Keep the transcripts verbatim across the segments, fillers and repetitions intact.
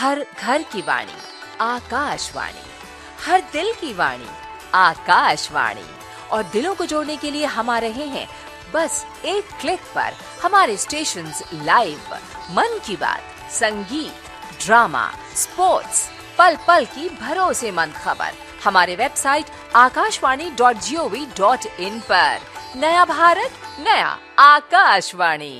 हर घर की वाणी आकाशवाणी, हर दिल की वाणी आकाशवाणी। और दिलों को जोड़ने के लिए हम आ रहे हैं बस एक क्लिक पर। हमारे स्टेशंस लाइव, मन की बात, संगीत, ड्रामा, स्पोर्ट्स, पल पल की भरोसेमंद खबर हमारे website Akashvani dot G O V dot in पर। नया भारत, नया आकाशवाणी।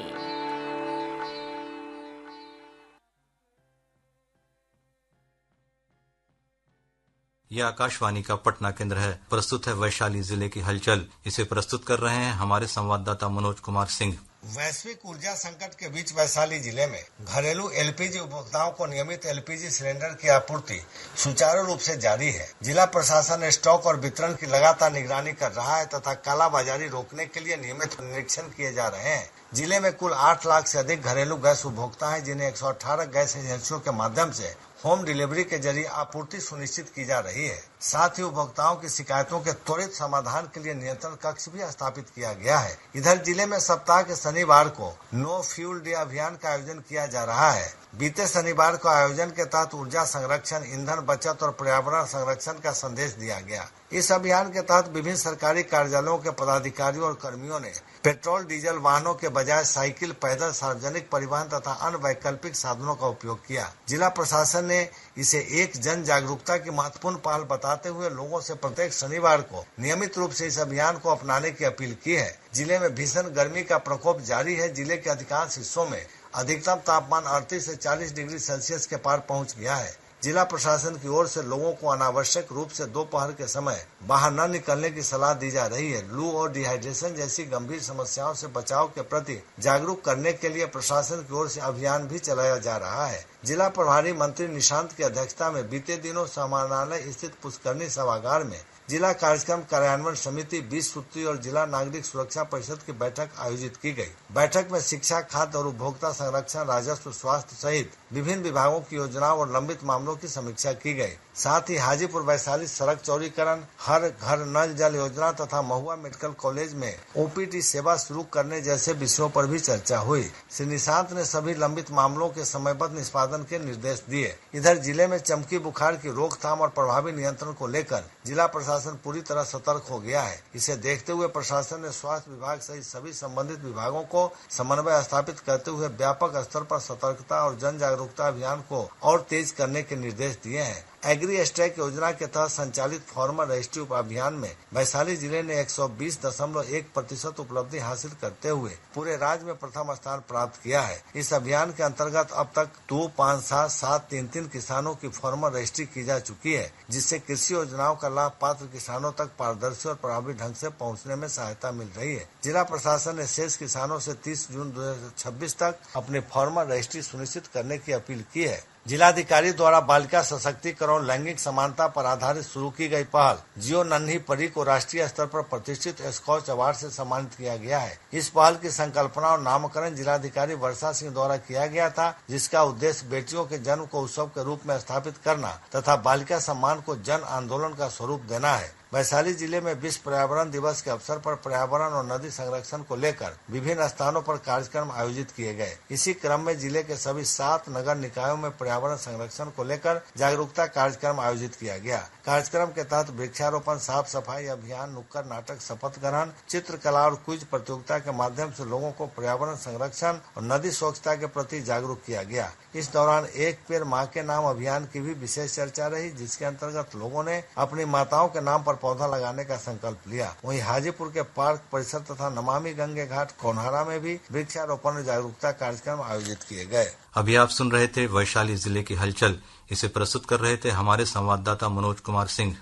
यह आकाशवाणी का पटना केंद्र है। प्रस्तुत है वैशाली जिले की हलचल। इसे प्रस्तुत कर रहे हैं हमारे संवाददाता मनोज कुमार सिंह। वैश्विक ऊर्जा संकट के बीच वैशाली जिले में घरेलू एल पी जी उपभोक्ताओं को नियमित एल पी जी सिलेंडर की आपूर्ति सुचारू रूप से जारी है। जिला प्रशासन स्टॉक और वितरण की लगातार निगरानी कर रहा है तथा कालाबाजारी रोकने के लिए नियमित निरीक्षण किए जा रहे हैं। जिले में कुल आठ लाख से अधिक घरेलू गैस उपभोक्ता हैं, जिन्हें एक सौ अठारह गैस एजेंसियों के माध्यम से होम डिलीवरी के जरिए आपूर्ति सुनिश्चित की जा रही है। साथ ही उपभोक्ताओं की शिकायतों के त्वरित समाधान के लिए नियंत्रण कक्ष भी स्थापित किया गया है। इधर जिले में सप्ताह के शनिवार को नो फ्यूल डे अभियान का आयोजन किया जा रहा है। बीते शनिवार को आयोजन के तहत ऊर्जा संरक्षण, ईंधन बचत और पर्यावरण संरक्षण का संदेश दिया गया। इस अभियान के तहत विभिन्न सरकारी कार्यालयों के पदाधिकारियों और कर्मियों ने पेट्रोल डीजल वाहनों के बजाय साइकिल, पैदल, सार्वजनिक परिवहन तथा अन्य वैकल्पिक साधनों का उपयोग किया। जिला प्रशासन ने इसे एक जन जागरूकता की महत्वपूर्ण पहल बताते हुए लोगों से प्रत्येक शनिवार को नियमित रूप से इस अभियान को अपनाने की अपील की है। जिले में भीषण गर्मी का प्रकोप जारी है। जिले के अधिकांश हिस्सों में अधिकतम तापमान अड़तीस से चालीस डिग्री सेल्सियस के पार पहुंच गया है। जिला प्रशासन की ओर से लोगों को अनावश्यक रूप से दोपहर के समय बाहर न निकलने की सलाह दी जा रही है। लू और डिहाइड्रेशन जैसी गंभीर समस्याओं से बचाव के प्रति जागरूक करने के लिए प्रशासन की ओर से अभियान भी चलाया जा रहा है। जिला प्रभारी मंत्री निशांत की अध्यक्षता में बीते दिनों समाहरणालय स्थित पुष्करणी सभागार में जिला कार्यक्रम कार्यान्वयन समिति, बीस सूत्री और जिला नागरिक सुरक्षा परिषद की बैठक आयोजित की गई। बैठक में शिक्षा, खाद्य और उपभोक्ता संरक्षण, राजस्व, स्वास्थ्य सहित विभिन्न विभागों की योजनाओं और लंबित मामलों की समीक्षा की गई। साथ ही हाजीपुर वैशाली सड़क चौड़ीकरण, हर घर नल जल योजना तथा महुआ मेडिकल कॉलेज में ओ पी डी सेवा शुरू करने जैसे विषयों पर भी चर्चा हुई। श्री निशांत ने सभी लंबित मामलों के समयबद्ध निष्पादन के निर्देश दिए। इधर जिले में चमकी बुखार की रोकथाम और प्रभावी नियंत्रण को लेकर जिला प्रशासन पूरी तरह सतर्क हो गया है। इसे देखते हुए प्रशासन ने स्वास्थ्य विभाग सहित सभी संबंधित विभागों को समन्वय स्थापित करते हुए व्यापक स्तर पर सतर्कता और जन जागरूकता अभियान को और तेज करने के निर्देश दिए हैं। एग्री स्टैक योजना के तहत संचालित फार्मर रजिस्ट्री उप अभियान में वैशाली जिले ने एक सौ बीस दशमलव एक प्रतिशत उपलब्धि हासिल करते हुए पूरे राज्य में प्रथम स्थान प्राप्त किया है। इस अभियान के अंतर्गत अब तक दो पाँच सात सात तीन तीन किसानों की फार्मर रजिस्ट्री की जा चुकी है, जिससे कृषि योजनाओं का लाभ पात्र किसानों तक पारदर्शी और प्रभावी ढंग से पहुँचने में सहायता मिल रही है। जिला प्रशासन ने शेष किसानों से तीस जून दो हजार छब्बीस तक अपनी फार्मर रजिस्ट्री सुनिश्चित करने की अपील की है। जिलाधिकारी द्वारा बालिका सशक्तिकरण और लैंगिक समानता पर आधारित शुरू की गई पहल जियो नन्ही परी को राष्ट्रीय स्तर पर प्रतिष्ठित स्कॉच अवार्ड से सम्मानित किया गया है। इस पहल की संकल्पना और नामकरण जिलाधिकारी वर्षा सिंह द्वारा किया गया था, जिसका उद्देश्य बेटियों के जन्म को उत्सव के रूप में स्थापित करना तथा बालिका सम्मान को जन आंदोलन का स्वरूप देना है। वैशाली जिले में विश्व पर्यावरण दिवस के अवसर पर पर्यावरण और नदी संरक्षण को लेकर विभिन्न स्थानों पर कार्यक्रम आयोजित किए गए। इसी क्रम में जिले के सभी सात नगर निकायों में पर्यावरण संरक्षण को लेकर जागरूकता कार्यक्रम आयोजित किया गया। कार्यक्रम के तहत वृक्षारोपण, साफ सफाई अभियान, नुक्कड़ नाटक, शपथ ग्रहण, चित्रकला और क्विज प्रतियोगिता के माध्यम से लोगों को पर्यावरण संरक्षण और नदी स्वच्छता के प्रति जागरूक किया गया। इस दौरान एक पेड़ माँ के नाम अभियान की भी विशेष चर्चा रही, जिसके अंतर्गत लोगों ने अपनी माताओं के नाम पर पौधा लगाने का संकल्प लिया। वहीं हाजीपुर के पार्क परिसर तथा नमामि गंगे घाट कोनहारा में भी वृक्षारोपण और जागरूकता कार्यक्रम आयोजित किए गए। अभी आप सुन रहे थे वैशाली जिले की हलचल। इसे प्रस्तुत कर रहे थे हमारे संवाददाता मनोज कुमार सिंह।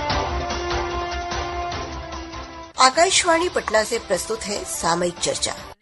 आकाशवाणी पटना से प्रस्तुत है सामयिक चर्चा।